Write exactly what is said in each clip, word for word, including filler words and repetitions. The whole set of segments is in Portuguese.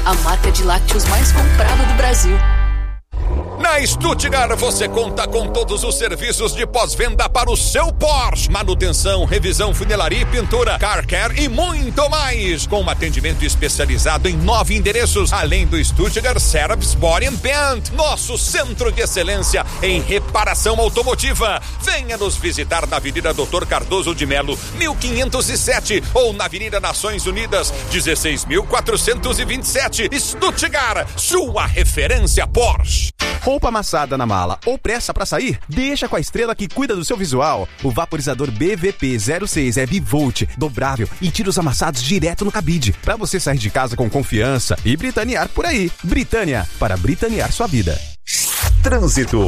a marca de lácteos mais comprada do Brasil. Na Stuttgart você conta com todos os serviços de pós-venda para o seu Porsche. Manutenção, revisão, funilaria e pintura, car care e muito mais. Com um atendimento especializado em nove endereços, além do Stuttgart Service Body and Paint, nosso centro de excelência em reparação automotiva. Venha nos visitar na Avenida doutor Cardoso de Melo, mil quinhentos e sete, ou na Avenida Nações Unidas, dezesseis mil quatrocentos e vinte e sete. Stuttgart, sua referência Porsche. Roupa amassada na mala ou pressa pra sair? Deixa com a Estrela que cuida do seu visual. O vaporizador B V P zero seis é bivolt, dobrável e tira os amassados direto no cabide, pra você sair de casa com confiança e britanear por aí. Britânia, para britanear sua vida. Trânsito.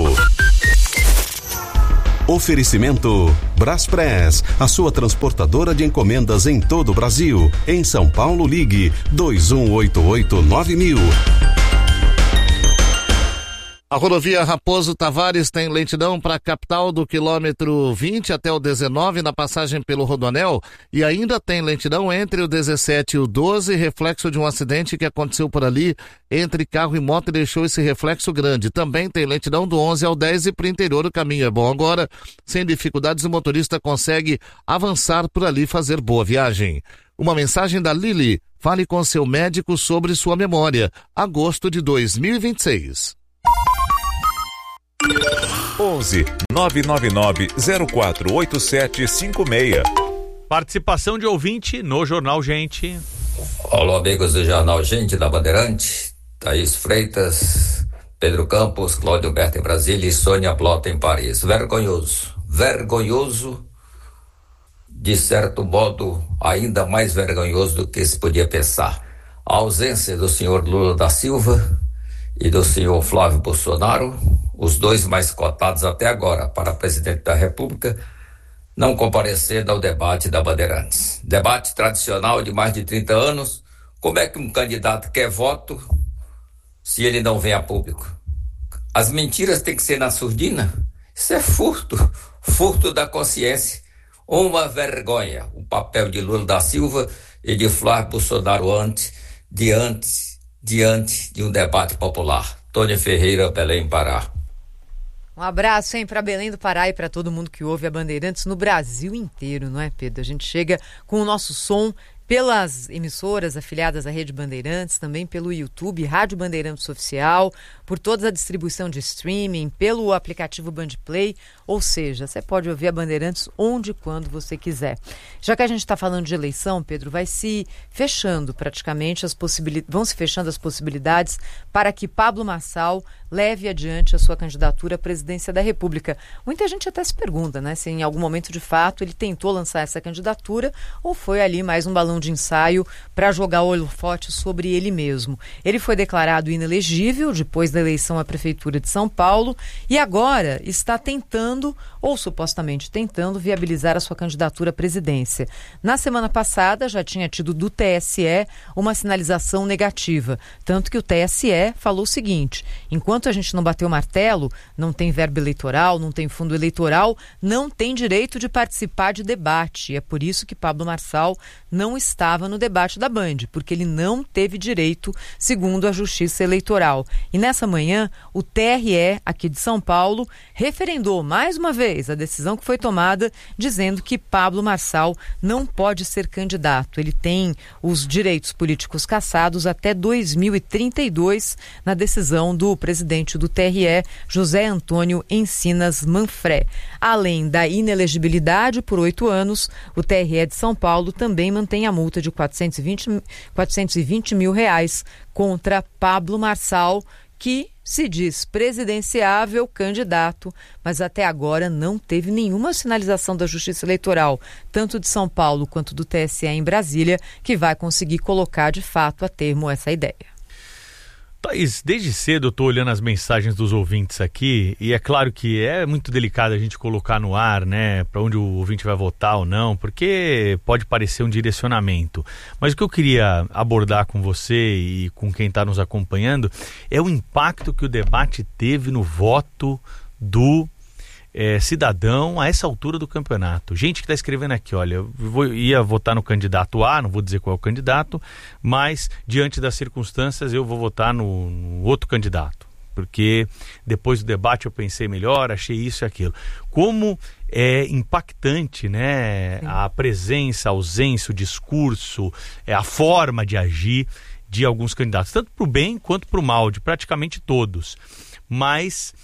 Oferecimento Braspress, a sua transportadora de encomendas em todo o Brasil. Em São Paulo, ligue dois um oito oito nove mil. A rodovia Raposo Tavares tem lentidão para a capital do quilômetro vinte até o dezenove na passagem pelo Rodoanel e ainda tem lentidão entre o dezessete e o doze, reflexo de um acidente que aconteceu por ali entre carro e moto e deixou esse reflexo grande. Também tem lentidão do onze ao dez e para o interior o caminho é bom agora. Sem dificuldades o motorista consegue avançar por ali e fazer boa viagem. Uma mensagem da Lili, fale com seu médico sobre sua memória. Agosto de dois mil e vinte e seis. onze nove nove nove zero quatro oito sete cinco seis. Participação de ouvinte no Jornal Gente. Olá, amigos do Jornal Gente da Bandeirante. Thaís Freitas, Pedro Campos, Cláudio Berto em Brasília e Sônia Blota em Paris. Vergonhoso, vergonhoso, de certo modo, ainda mais vergonhoso do que se podia pensar. A ausência do senhor Lula da Silva e do senhor Flávio Bolsonaro, os dois mais cotados até agora para presidente da República, não comparecendo ao debate da Bandeirantes. Debate tradicional de mais de trinta anos. Como é que um candidato quer voto se ele não vem a público? As mentiras têm que ser na surdina? Isso é furto, furto da consciência. Uma vergonha o papel de Lula da Silva e de Flávio Bolsonaro antes, diante, diante de um debate popular. Tônia Ferreira, Belém, Pará. Um abraço, hein, para Belém do Pará e para todo mundo que ouve a Bandeirantes no Brasil inteiro, não é, Pedro? A gente chega com o nosso som pelas emissoras afiliadas à Rede Bandeirantes, também pelo YouTube, Rádio Bandeirantes Oficial, por toda a distribuição de streaming, pelo aplicativo Bandplay, ou seja, você pode ouvir a Bandeirantes onde e quando você quiser. Já que a gente está falando de eleição, Pedro, vai se fechando praticamente as possibilidades, vão se fechando as possibilidades para que Pablo Marçal leve adiante a sua candidatura à presidência da República. Muita gente até se pergunta, né, se em algum momento de fato ele tentou lançar essa candidatura ou foi ali mais um balão de ensaio para jogar o holofote sobre ele mesmo. Ele foi declarado inelegível depois da eleição à Prefeitura de São Paulo e agora está tentando, ou supostamente tentando, viabilizar a sua candidatura à presidência. Na semana passada já tinha tido do T S E uma sinalização negativa, tanto que o T S E falou o seguinte: enquanto a gente não bater o martelo, não tem verba eleitoral, não tem fundo eleitoral, não tem direito de participar de debate. E é por isso que Pablo Marçal não estava no debate da Band, porque ele não teve direito, segundo a Justiça Eleitoral. E nessa manhã, o T R E aqui de São Paulo referendou mais uma vez a decisão que foi tomada, dizendo que Pablo Marçal não pode ser candidato. Ele tem os direitos políticos cassados até dois mil e trinta e dois, na decisão do presidente do T R E, José Antônio Encinas Manfré. Além da inelegibilidade por oito anos, o T R E de São Paulo também mantém a multa de quatrocentos e vinte mil reais contra Pablo Marçal, que se diz presidenciável candidato, mas até agora não teve nenhuma sinalização da Justiça Eleitoral, tanto de São Paulo quanto do T S E em Brasília, que vai conseguir colocar de fato a termo essa ideia. Thaís, desde cedo eu estou olhando as mensagens dos ouvintes aqui e é claro que é muito delicado a gente colocar no ar, né, para onde o ouvinte vai votar ou não, porque pode parecer um direcionamento. Mas o que eu queria abordar com você e com quem está nos acompanhando é o impacto que o debate teve no voto do é, cidadão a essa altura do campeonato. Gente que está escrevendo aqui, olha, eu vou, ia votar no candidato A, não vou dizer qual é o candidato, mas diante das circunstâncias eu vou votar no, no outro candidato, porque depois do debate eu pensei melhor, achei isso e aquilo. Como é impactante, né, a presença, a ausência, o discurso, é, a forma de agir de alguns candidatos, tanto para o bem quanto para o mal, de praticamente todos. Mas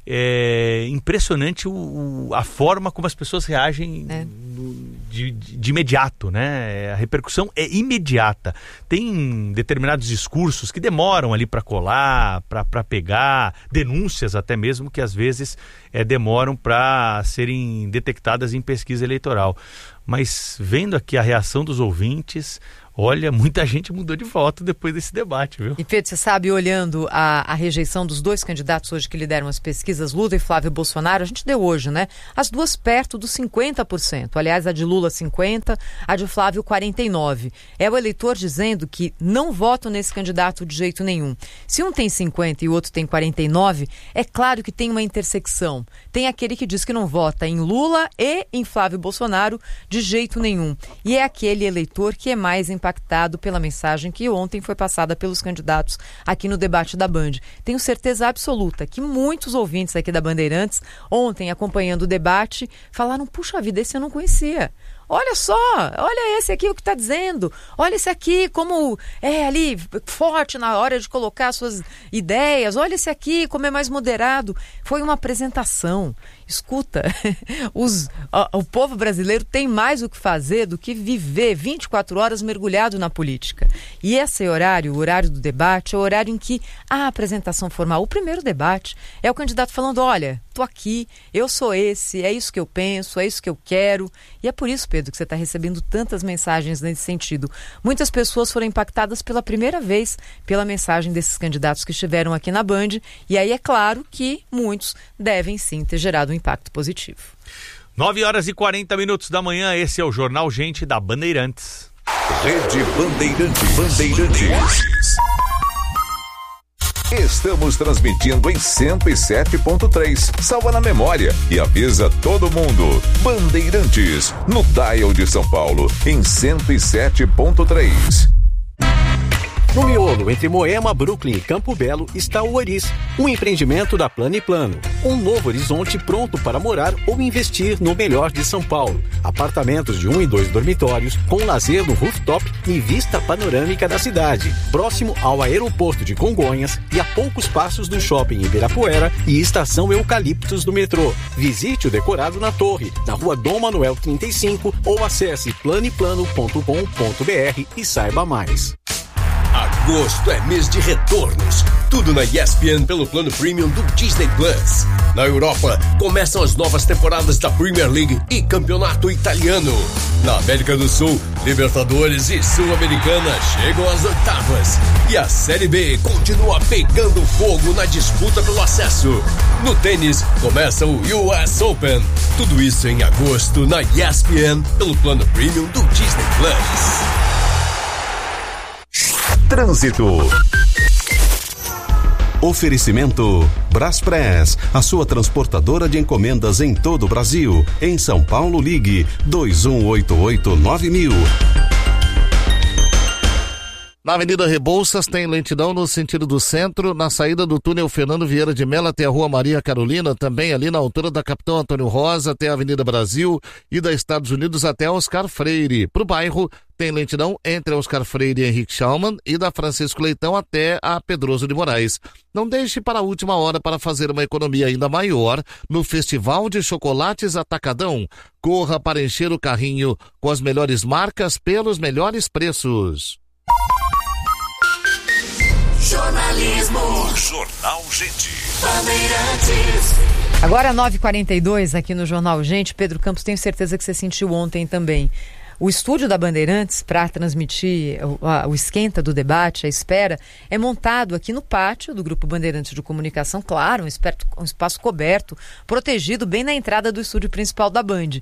é impressionante o, o, a forma como as pessoas reagem é. no, de, de, de imediato, né? A repercussão é imediata. Tem determinados discursos que demoram ali para colar, para pegar, denúncias até mesmo que às vezes é, demoram para serem detectadas em pesquisa eleitoral. Mas vendo aqui a reação dos ouvintes, olha, muita gente mudou de voto depois desse debate, viu? E Pedro, você sabe, olhando a, a rejeição dos dois candidatos hoje que lideram as pesquisas, Lula e Flávio Bolsonaro, a gente deu hoje, né? As duas perto dos cinquenta por cento. Aliás, a de Lula cinquenta por cento, a de Flávio quarenta e nove por cento. É o eleitor dizendo que não votam nesse candidato de jeito nenhum. Se um tem cinquenta por cento e o outro tem quarenta e nove por cento, é claro que tem uma intersecção. Tem aquele que diz que não vota em Lula e em Flávio Bolsonaro de jeito nenhum. E é aquele eleitor que é mais impactado pela mensagem que ontem foi passada pelos candidatos aqui no debate da Band. Tenho certeza absoluta que muitos ouvintes aqui da Bandeirantes, ontem acompanhando o debate, falaram, puxa vida, esse eu não conhecia. Olha só, olha esse aqui o que está dizendo, olha esse aqui como é ali forte na hora de colocar suas ideias, olha esse aqui como é mais moderado. Foi uma apresentação. Escuta, os, o, o povo brasileiro tem mais o que fazer do que viver vinte e quatro horas mergulhado na política. E esse horário, o horário do debate, é o horário em que a apresentação formal, o primeiro debate, é o candidato falando, olha, tô aqui, eu sou esse, é isso que eu penso, é isso que eu quero. E é por isso, Pedro, que você está recebendo tantas mensagens nesse sentido. Muitas pessoas foram impactadas pela primeira vez pela mensagem desses candidatos que estiveram aqui na Band. E aí é claro que muitos devem sim ter gerado um impacto positivo. nove horas e quarenta minutos da manhã, esse é o Jornal Gente da Bandeirantes. Rede Bandeirantes. Bandeirantes. Estamos transmitindo em cento e sete ponto três. Salva na memória e avisa todo mundo. Bandeirantes, no dial de São Paulo, em cento e sete ponto três. No miolo, entre Moema, Brooklyn e Campo Belo, está o Oris, um empreendimento da Plano e Plano. Um novo horizonte pronto para morar ou investir no melhor de São Paulo. Apartamentos de um e dois dormitórios, com lazer no rooftop e vista panorâmica da cidade. Próximo ao aeroporto de Congonhas e a poucos passos do shopping Ibirapuera e estação Eucaliptos do metrô. Visite o decorado na torre, na rua Dom Manuel trinta e cinco ou acesse plano e plano ponto com ponto b r e saiba mais. Agosto é mês de retornos. Tudo na E S P N pelo plano premium do Disney Plus. Na Europa, começam as novas temporadas da Premier League e Campeonato Italiano. Na América do Sul, Libertadores e Sul-Americana chegam às oitavas. E a Série B continua pegando fogo na disputa pelo acesso. No tênis, começa o U S Open. Tudo isso em agosto na E S P N pelo plano premium do Disney Plus. Trânsito. Oferecimento Braspress, a sua transportadora de encomendas em todo o Brasil. Em São Paulo, ligue dois um oito oito nove mil. Na Avenida Rebouças tem lentidão no sentido do centro, na saída do túnel Fernando Vieira de Mello até a Rua Maria Carolina, também ali na altura da Capitão Antônio Rosa até a Avenida Brasil e da Estados Unidos até Oscar Freire. Para o bairro tem lentidão entre Oscar Freire e Henrique Schaumann e da Francisco Leitão até a Pedroso de Moraes. Não deixe para a última hora para fazer uma economia ainda maior no Festival de Chocolates Atacadão. Corra para encher o carrinho com as melhores marcas pelos melhores preços. Jornalismo. Jornal Gente. Bandeirantes. Agora nove e quarenta e dois aqui no Jornal Gente. Pedro Campos, tenho certeza que você sentiu ontem também. O estúdio da Bandeirantes, para transmitir o, a, o esquenta do debate, a espera, é montado aqui no pátio do Grupo Bandeirantes de Comunicação, claro, um, esperto, um espaço coberto, protegido bem na entrada do estúdio principal da Band.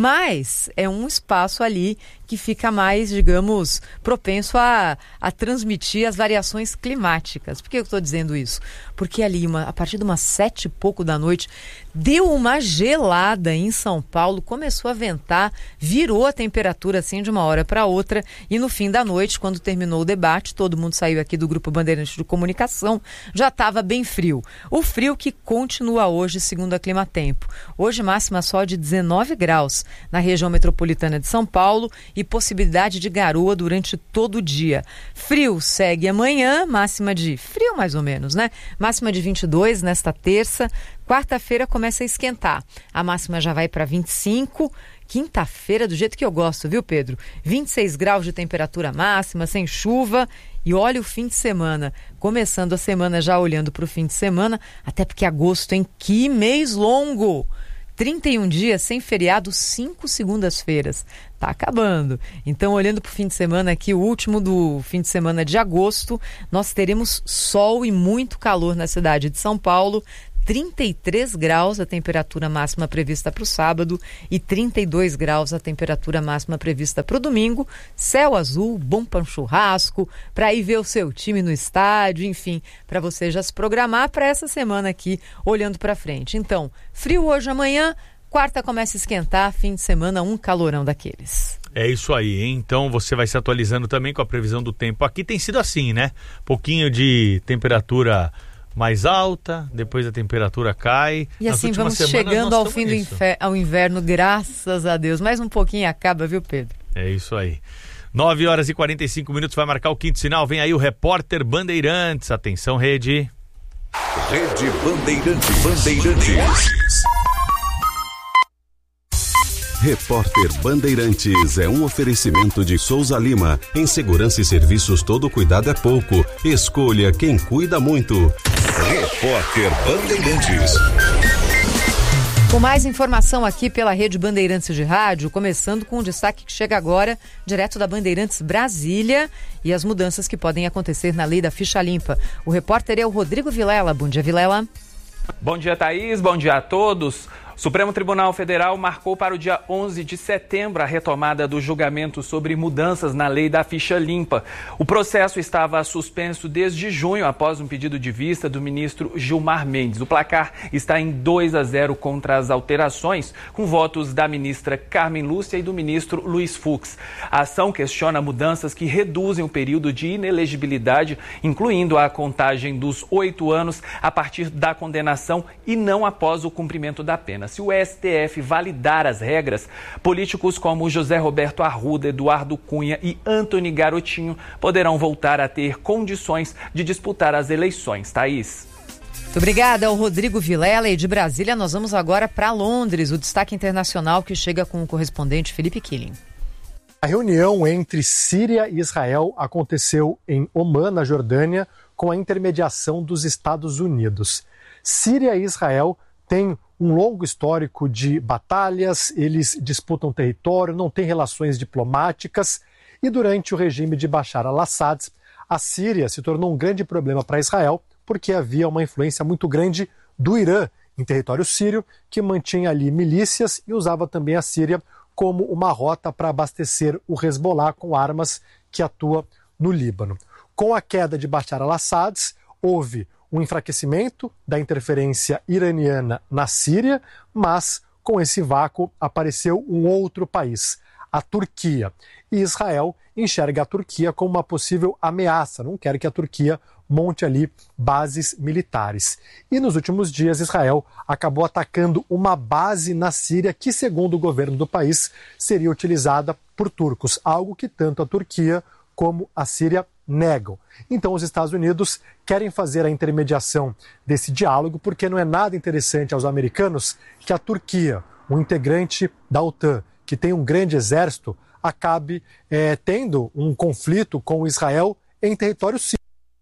Mas é um espaço ali que fica mais, digamos, propenso a, a transmitir as variações climáticas. Por que eu estou dizendo isso? Porque ali, uma, a partir de umas sete e pouco da noite, deu uma gelada em São Paulo, começou a ventar, virou a temperatura assim de uma hora para outra, e no fim da noite, quando terminou o debate, todo mundo saiu aqui do Grupo Bandeirantes de Comunicação, já estava bem frio. O frio que continua hoje, segundo a Climatempo. Hoje máxima só de dezenove graus na região metropolitana de São Paulo e possibilidade de garoa durante todo o dia. Frio segue amanhã, máxima de frio mais ou menos, né? Máxima de vinte e dois nesta terça. Quarta-feira começa a esquentar. A máxima já vai para vinte e cinco. Quinta-feira, do jeito que eu gosto, viu, Pedro? vinte e seis graus de temperatura máxima, sem chuva. E olha o fim de semana. Começando a semana já olhando para o fim de semana, até porque agosto, hein? Que mês longo! trinta e um dias sem feriado, cinco segundas-feiras. Tá acabando. Então, olhando para o fim de semana aqui, o último do fim de semana de agosto, nós teremos sol e muito calor na cidade de São Paulo. trinta e três graus a temperatura máxima prevista para o sábado e trinta e dois graus a temperatura máxima prevista para o domingo. Céu azul, bom para um churrasco, para ir ver o seu time no estádio, enfim, para você já se programar para essa semana aqui, olhando para frente. Então, frio hoje, amanhã, quarta começa a esquentar, fim de semana um calorão daqueles. É isso aí, hein? Então você vai se atualizando também com a previsão do tempo. Aqui tem sido assim, né? Pouquinho de temperatura mais alta, depois a temperatura cai. E assim vamos chegando ao fim do infer- ao inverno, graças a Deus. Mais um pouquinho acaba, viu, Pedro? É isso aí. nove horas e quarenta e cinco minutos, vai marcar o quinto sinal. Vem aí o repórter Bandeirantes. Atenção, Rede. Rede Bandeirantes. Bandeirantes. Repórter Bandeirantes é um oferecimento de Souza Lima. Em segurança e serviços, todo cuidado é pouco. Escolha quem cuida muito. Repórter Bandeirantes. Com mais informação aqui pela Rede Bandeirantes de Rádio, começando com o destaque que chega agora, direto da Bandeirantes Brasília, e as mudanças que podem acontecer na lei da ficha limpa. O repórter é o Rodrigo Vilela. Bom dia, Vilela. Bom dia, Thaís. Bom dia a todos. O Supremo Tribunal Federal marcou para o dia onze de setembro a retomada do julgamento sobre mudanças na lei da ficha limpa. O processo estava suspenso desde junho, após um pedido de vista do ministro Gilmar Mendes. O placar está em dois a zero contra as alterações, com votos da ministra Carmen Lúcia e do ministro Luiz Fux. A ação questiona mudanças que reduzem o período de inelegibilidade, incluindo a contagem dos oito anos a partir da condenação e não após o cumprimento da pena. Se o S T F validar as regras, políticos como José Roberto Arruda, Eduardo Cunha e Antony Garotinho poderão voltar a ter condições de disputar as eleições. Thaís. Muito obrigada ao Rodrigo Vilela, e de Brasília nós vamos agora para Londres, o destaque internacional que chega com o correspondente Felipe Killing. A reunião entre Síria e Israel aconteceu em Omã, na Jordânia, com a intermediação dos Estados Unidos. Síria e Israel têm um longo histórico de batalhas, eles disputam território, não têm relações diplomáticas, e durante o regime de Bashar al-Assad, a Síria se tornou um grande problema para Israel, porque havia uma influência muito grande do Irã em território sírio, que mantinha ali milícias e usava também a Síria como uma rota para abastecer o Hezbollah com armas que atua no Líbano. Com a queda de Bashar al-Assad, houve um enfraquecimento da interferência iraniana na Síria, mas com esse vácuo apareceu um outro país, a Turquia. E Israel enxerga a Turquia como uma possível ameaça, não quer que a Turquia monte ali bases militares. E nos últimos dias Israel acabou atacando uma base na Síria que, segundo o governo do país, seria utilizada por turcos, algo que tanto a Turquia como a Síria negam. Então os Estados Unidos querem fazer a intermediação desse diálogo, porque não é nada interessante aos americanos que a Turquia, um integrante da OTAN, que tem um grande exército, acabe é, tendo um conflito com Israel em território sírio.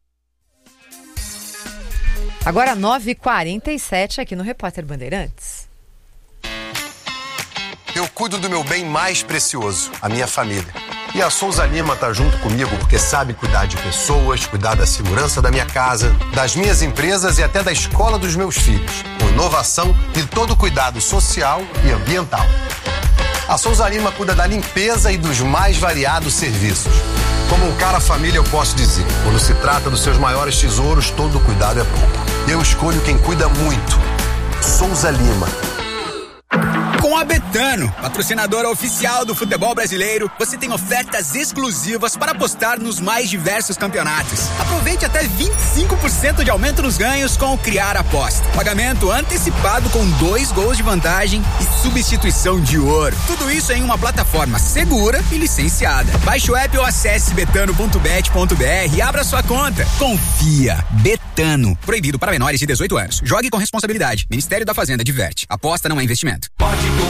Agora nove e quarenta e sete aqui no Repórter Bandeirantes. eu cuido do meu bem mais precioso, a minha família. E a Souza Lima tá junto comigo porque sabe cuidar de pessoas, cuidar da segurança da minha casa, das minhas empresas e até da escola dos meus filhos, com inovação e todo cuidado social e ambiental. A Souza Lima cuida da limpeza e dos mais variados serviços. Como um cara família, eu posso dizer, quando se trata dos seus maiores tesouros, todo cuidado é pouco. Eu escolho quem cuida muito. Souza Lima. Com a Betano, patrocinadora oficial do futebol brasileiro, você tem ofertas exclusivas para apostar nos mais diversos campeonatos. Aproveite até vinte e cinco por cento de aumento nos ganhos com o Criar Aposta. Pagamento antecipado com dois gols de vantagem e substituição de ouro. Tudo isso em uma plataforma segura e licenciada. Baixe o app ou acesse betano ponto bet ponto br e abra sua conta. Confia. Betano. Proibido para menores de dezoito anos. Jogue com responsabilidade. Ministério da Fazenda diverte. Aposta não é investimento. Pode